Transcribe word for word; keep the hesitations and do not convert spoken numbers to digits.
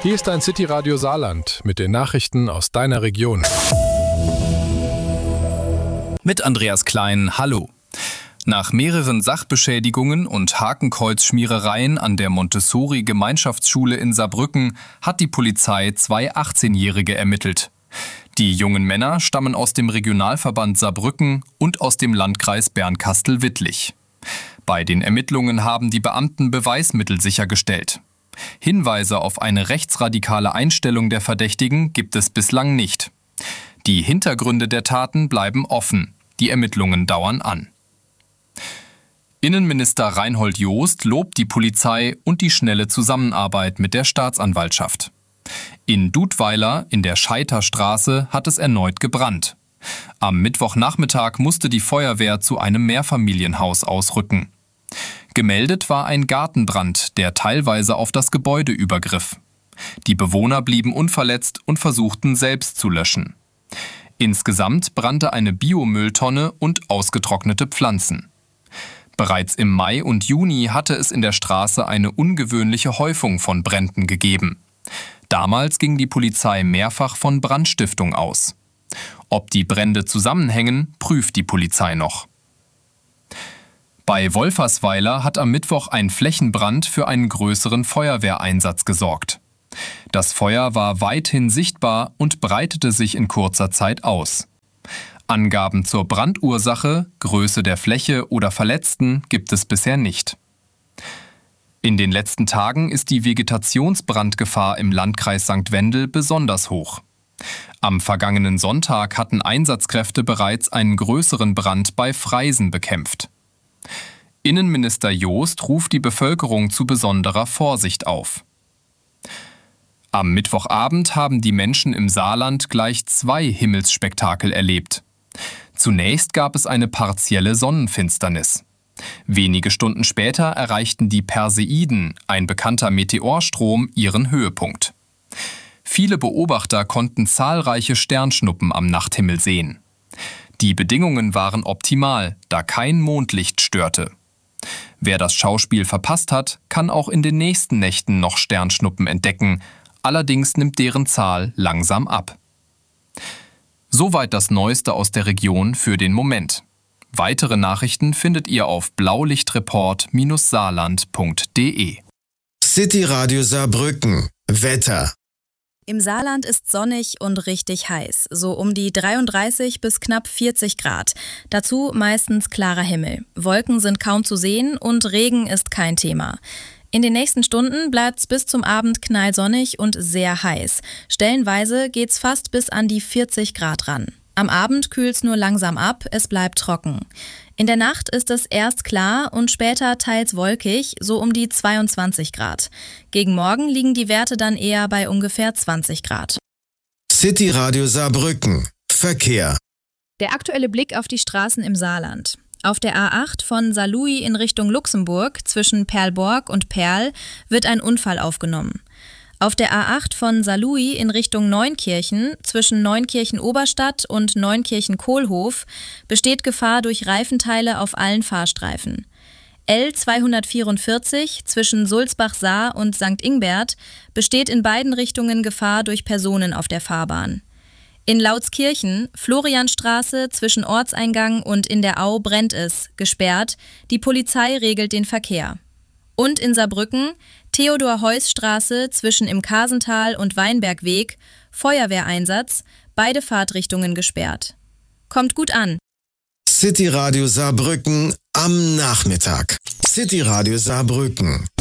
Hier ist ein City Radio Saarland mit den Nachrichten aus deiner Region. Mit Andreas Klein, hallo. Nach mehreren Sachbeschädigungen und Hakenkreuzschmierereien an der Montessori-Gemeinschaftsschule in Saarbrücken hat die Polizei zwei achtzehnjährige ermittelt. Die jungen Männer stammen aus dem Regionalverband Saarbrücken und aus dem Landkreis Bernkastel-Wittlich. Bei den Ermittlungen haben die Beamten Beweismittel sichergestellt. Hinweise auf eine rechtsradikale Einstellung der Verdächtigen gibt es bislang nicht. Die Hintergründe der Taten bleiben offen. Die Ermittlungen dauern an. Innenminister Reinhold Jost lobt die Polizei und die schnelle Zusammenarbeit mit der Staatsanwaltschaft. In Dudweiler in der Scheiterstraße hat es erneut gebrannt. Am Mittwochnachmittag musste die Feuerwehr zu einem Mehrfamilienhaus ausrücken. Gemeldet war ein Gartenbrand, der teilweise auf das Gebäude übergriff. Die Bewohner blieben unverletzt und versuchten selbst zu löschen. Insgesamt brannte eine Biomülltonne und ausgetrocknete Pflanzen. Bereits im Mai und Juni hatte es in der Straße eine ungewöhnliche Häufung von Bränden gegeben. Damals ging die Polizei mehrfach von Brandstiftung aus. Ob die Brände zusammenhängen, prüft die Polizei noch. Bei Wolfersweiler hat am Mittwoch ein Flächenbrand für einen größeren Feuerwehreinsatz gesorgt. Das Feuer war weithin sichtbar und breitete sich in kurzer Zeit aus. Angaben zur Brandursache, Größe der Fläche oder Verletzten gibt es bisher nicht. In den letzten Tagen ist die Vegetationsbrandgefahr im Landkreis Sankt Wendel besonders hoch. Am vergangenen Sonntag hatten Einsatzkräfte bereits einen größeren Brand bei Freisen bekämpft. Innenminister Jost ruft die Bevölkerung zu besonderer Vorsicht auf. Am Mittwochabend haben die Menschen im Saarland gleich zwei Himmelsspektakel erlebt. Zunächst gab es eine partielle Sonnenfinsternis. Wenige Stunden später erreichten die Perseiden, ein bekannter Meteorstrom, ihren Höhepunkt. Viele Beobachter konnten zahlreiche Sternschnuppen am Nachthimmel sehen. Die Bedingungen waren optimal, da kein Mondlicht störte. Wer das Schauspiel verpasst hat, kann auch in den nächsten Nächten noch Sternschnuppen entdecken. Allerdings nimmt deren Zahl langsam ab. Soweit das Neueste aus der Region für den Moment. Weitere Nachrichten findet ihr auf blaulichtreport Bindestrich saarland Punkt de. City Radio Saarbrücken. Wetter. Im Saarland ist sonnig und richtig heiß, so um die dreiunddreißig bis knapp vierzig Grad. Dazu meistens klarer Himmel. Wolken sind kaum zu sehen und Regen ist kein Thema. In den nächsten Stunden bleibt's bis zum Abend knallsonnig und sehr heiß. Stellenweise geht's fast bis an die vierzig Grad ran. Am Abend kühlt's nur langsam ab, es bleibt trocken. In der Nacht ist es erst klar und später teils wolkig, so um die zweiundzwanzig Grad. Gegen Morgen liegen die Werte dann eher bei ungefähr zwanzig Grad. City Radio Saarbrücken. Verkehr. Der aktuelle Blick auf die Straßen im Saarland. Auf der A acht von Saarlouis in Richtung Luxemburg zwischen Perlborg und Perl wird ein Unfall aufgenommen. Auf der A acht von Saarlouis in Richtung Neunkirchen zwischen Neunkirchen-Oberstadt und Neunkirchen-Kohlhof besteht Gefahr durch Reifenteile auf allen Fahrstreifen. L zweihundertvierundvierzig zwischen Sulzbach-Saar und Sankt Ingbert besteht in beiden Richtungen Gefahr durch Personen auf der Fahrbahn. In Lautskirchen, Florianstraße zwischen Ortseingang und in der Au brennt es, gesperrt, die Polizei regelt den Verkehr. Und in Saarbrücken, Theodor-Heuss-Straße zwischen im Kasental und Weinbergweg, Feuerwehreinsatz, beide Fahrtrichtungen gesperrt. Kommt gut an. City Radio Saarbrücken am Nachmittag. City Radio Saarbrücken.